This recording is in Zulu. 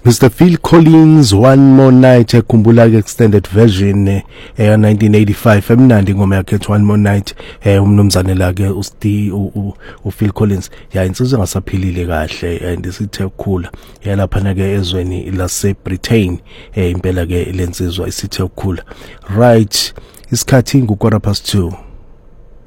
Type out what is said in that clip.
Mr. Phil Collins, One More Night, ekhumbula ke extended version 1985 emnandi ngoma yakhe One More Night umnumzane la ke u Phil Collins ya insizwe ngasaphilile kahle and isithe ukukhula yalapha na ke ezweni lase Britain impela ke lensizwa isithe ukukhula. Right, isikhathi ngu 2:15.